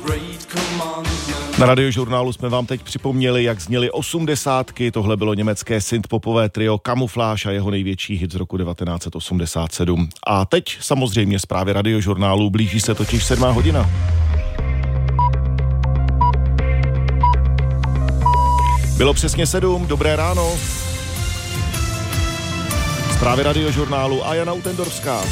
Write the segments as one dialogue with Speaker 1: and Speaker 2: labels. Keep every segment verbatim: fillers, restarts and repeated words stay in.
Speaker 1: Na Radiožurnálu jsme vám teď připomněli, jak zněly osmdesátky. Tohle bylo německé synthpopové trio Camouflage a jeho největší hit z roku devatenáct set osmdesát sedm. A teď samozřejmě zprávy Radiožurnálu, blíží se totiž sedmá hodina. Bylo přesně sedm, dobré ráno. Zprávy Radiožurnálu a Jana Utendorská.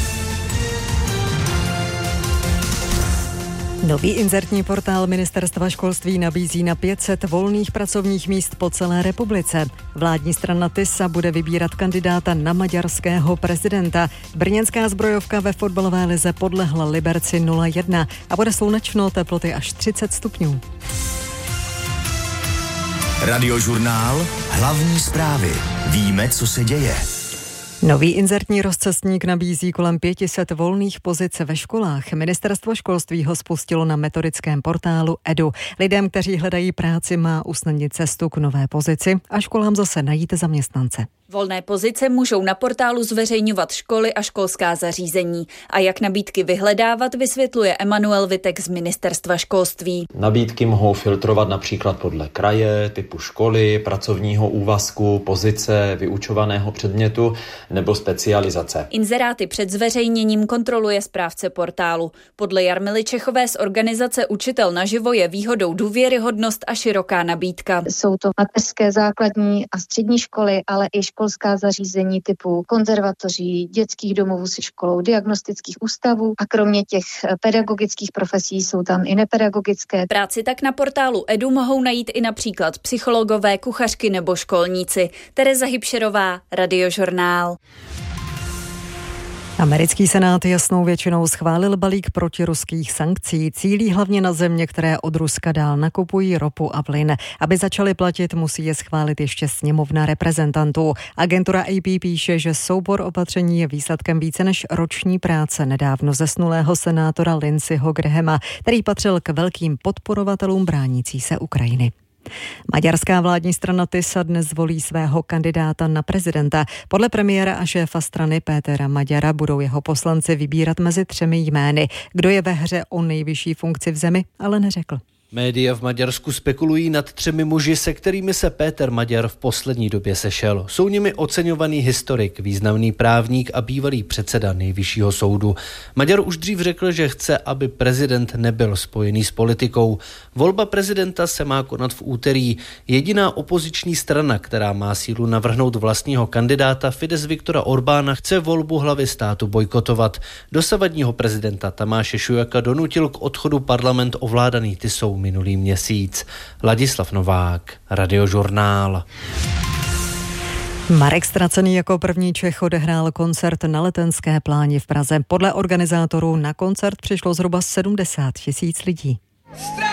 Speaker 2: Nový inzertní portál Ministerstva školství nabízí na pět set volných pracovních míst po celé republice. Vládní strana Tisa bude vybírat kandidáta na maďarského prezidenta. Brněnská zbrojovka ve fotbalové lize podlehla Liberci nula jedna a bude slunečno, teploty až třicet stupňů.
Speaker 3: Radiožurnál, hlavní zprávy. Víme, co se děje.
Speaker 2: Nový inzertní rozcestník nabízí kolem pět set volných pozic ve školách. Ministerstvo školství ho spustilo na metodickém portálu Edu. Lidem, kteří hledají práci, má usnadnit cestu k nové pozici a školám zase najít zaměstnance.
Speaker 4: Volné pozice můžou na portálu zveřejňovat školy a školská zařízení. A jak nabídky vyhledávat, vysvětluje Emanuel Vitek z Ministerstva školství.
Speaker 5: Nabídky mohou filtrovat například podle kraje, typu školy, pracovního úvazku, pozice, vyučovaného předmětu nebo specializace.
Speaker 4: Inzeráty před zveřejněním kontroluje správce portálu. Podle Jarmily Čechové z organizace Učitel naživo je výhodou důvěryhodnost a široká nabídka.
Speaker 6: Jsou to mateřské, základní a střední školy, ale i školská zařízení typu konzervatoří, dětských domovů se školou, diagnostických ústavů a kromě těch pedagogických profesí jsou tam i nepedagogické.
Speaker 4: Práci tak na portálu Edu mohou najít i například psychologové, kuchařky nebo školníci. Tereza Hybšerová, Radiožurnál.
Speaker 2: Americký senát jasnou většinou schválil balík protiruských sankcí. Cílí hlavně na země, které od Ruska dál nakupují ropu a plyn. Aby začaly platit, musí je schválit ještě sněmovna reprezentantů. Agentura A P píše, že soubor opatření je výsledkem více než roční práce nedávno zesnulého senátora Lindseyho Grahama, který patřil k velkým podporovatelům bránící se Ukrajiny. Maďarská vládní strana Tisa dnes zvolí svého kandidáta na prezidenta. Podle premiéra a šéfa strany Pétera Maďara budou jeho poslanci vybírat mezi třemi jmény. Kdo je ve hře o nejvyšší funkci v zemi, ale neřekl.
Speaker 7: Média v Maďarsku spekulují nad třemi muži, se kterými se Péter Maďar v poslední době sešel. Jsou nimi oceňovaný historik, významný právník a bývalý předseda Nejvyššího soudu. Maďar už dřív řekl, že chce, aby prezident nebyl spojený s politikou. Volba prezidenta se má konat v úterý. Jediná opoziční strana, která má sílu navrhnout vlastního kandidáta, Fidesz Viktora Orbána, chce volbu hlavy státu bojkotovat. Dosavadního prezidenta Tamáše Šujaka donutil k odchodu parlament ovládaný Tisou minulý měsíc. Ladislav Novák, Radiožurnál.
Speaker 2: Marek Stracený jako první Čech odehrál koncert na Letenské pláni v Praze. Podle organizátorů na koncert přišlo zhruba sedmdesát tisíc lidí.